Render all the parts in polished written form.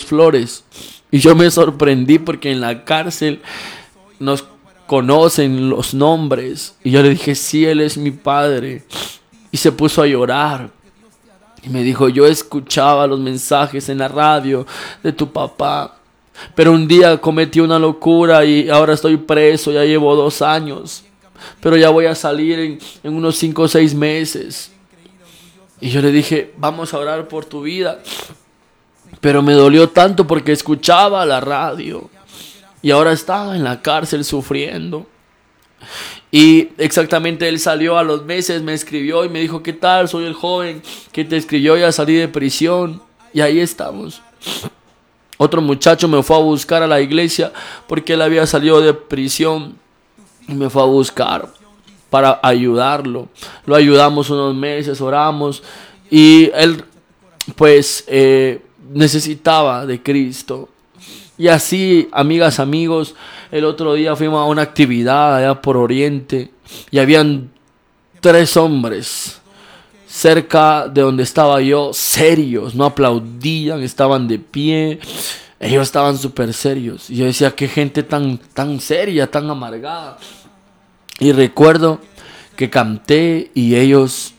Flores. Y yo me sorprendí porque en la cárcel nos conocen los nombres. Y yo le dije, sí, él es mi padre. Y se puso a llorar. Y me dijo, yo escuchaba los mensajes en la radio de tu papá. Pero un día cometí una locura y ahora estoy preso, ya llevo 2 años. Pero ya voy a salir en unos 5 o 6 meses. Y yo le dije, vamos a orar por tu vida. Pero me dolió tanto porque escuchaba la radio. Y ahora está en la cárcel sufriendo. Y exactamente él salió a los meses, me escribió y me dijo, ¿qué tal? Soy el joven que te escribió, ya salí de prisión. Y ahí estamos. Otro muchacho me fue a buscar a la iglesia porque él había salido de prisión. Y me fue a buscar para ayudarlo. Lo ayudamos unos meses, oramos. Y él pues necesitaba de Cristo. Y así, amigas, amigos, el otro día fuimos a una actividad allá por Oriente. Y habían 3 hombres cerca de donde estaba yo, serios, no aplaudían, estaban de pie. Ellos estaban súper serios. Y yo decía, qué gente tan seria, tan amargada. Y recuerdo que canté y ellos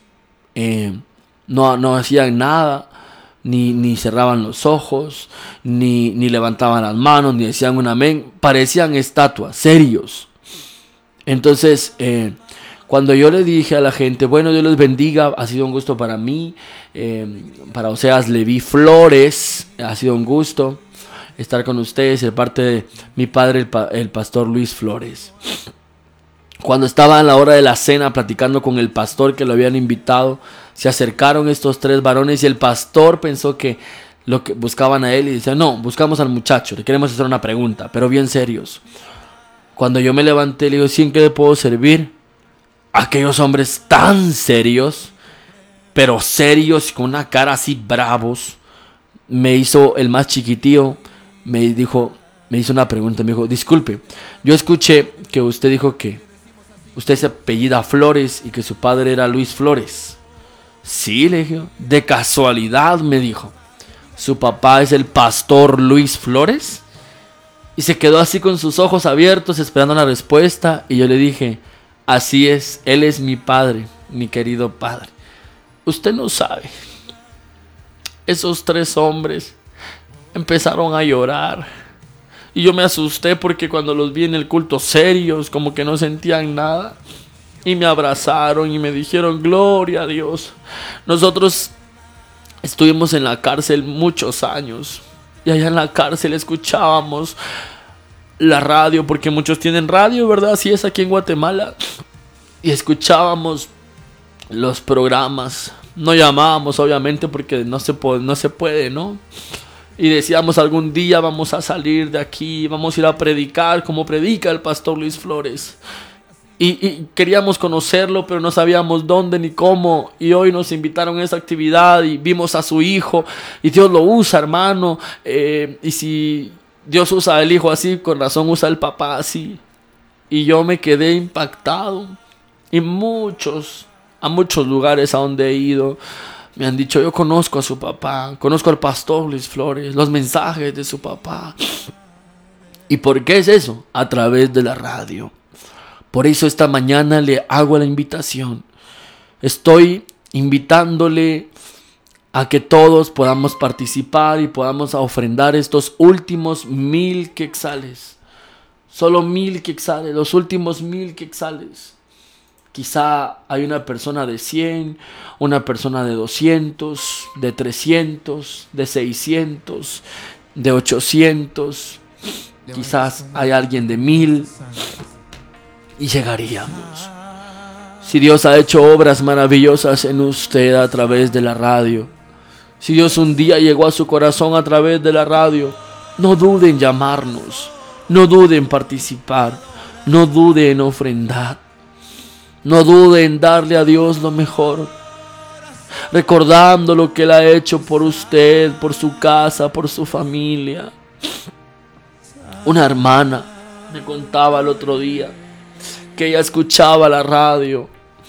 no hacían nada, ni cerraban los ojos, ni levantaban las manos, ni decían un amén. Parecían estatuas, serios. Entonces, cuando yo le dije a la gente, bueno, Dios les bendiga, ha sido un gusto para mí, para Oseas Leví Flores, ha sido un gusto estar con ustedes, de parte de mi padre, el pastor Luis Flores. Cuando estaba en la hora de la cena platicando con el pastor que lo habían invitado, se acercaron estos 3 varones y el pastor pensó que lo que buscaban a él y decía, no, buscamos al muchacho, le queremos hacer una pregunta, pero bien serios. Cuando yo me levanté, le digo, ¿sí, en qué le puedo servir? Aquellos hombres tan serios, pero serios, con una cara así bravos, me hizo el más chiquitío, me hizo una pregunta, me dijo, disculpe, yo escuché que usted dijo que usted se apellida Flores y que su padre era Luis Flores. Sí, le dije, de casualidad, me dijo, ¿su papá es el pastor Luis Flores? Y se quedó así con sus ojos abiertos esperando la respuesta. Y yo le dije, así es, él es mi padre, mi querido padre. Usted no sabe, esos 3 hombres empezaron a llorar. Y yo me asusté porque cuando los vi en el culto serios, como que no sentían nada. Y me abrazaron y me dijeron, gloria a Dios. Nosotros estuvimos en la cárcel muchos años. Y allá en la cárcel escuchábamos la radio, porque muchos tienen radio, ¿verdad? Así es aquí en Guatemala. Y escuchábamos los programas. No llamábamos, obviamente, porque no se puede, ¿no? Y decíamos, algún día vamos a salir de aquí, vamos a ir a predicar como predica el pastor Luis Flores. Y queríamos conocerlo, pero no sabíamos dónde ni cómo. Y hoy nos invitaron a esa actividad y vimos a su hijo. Y Dios lo usa, hermano. Y si Dios usa al hijo así, con razón usa al papá así. Y yo me quedé impactado. Y a muchos lugares a donde he ido, me han dicho, yo conozco a su papá, conozco al pastor Luis Flores, los mensajes de su papá. ¿Y por qué es eso? A través de la radio. Por eso esta mañana le hago la invitación. Estoy invitándole a que todos podamos participar y podamos ofrendar estos últimos 1000 quetzales. Solo 1000 quetzales, los últimos 1000 quetzales. Quizá hay una persona de 100, una persona de 200, de 300, de 600, de 800. Quizás hay alguien de 1000 y llegaríamos. Si Dios ha hecho obras maravillosas en usted a través de la radio, si Dios un día llegó a su corazón a través de la radio, no duden en llamarnos, no duden en participar, no duden en ofrendar. No dude en darle a Dios lo mejor, recordando lo que Él ha hecho por usted, por su casa, por su familia. Una hermana me contaba el otro día que ella escuchaba la radio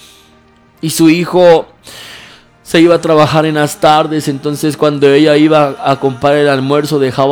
y su hijo se iba a trabajar en las tardes. Entonces cuando ella iba a comprar el almuerzo dejaba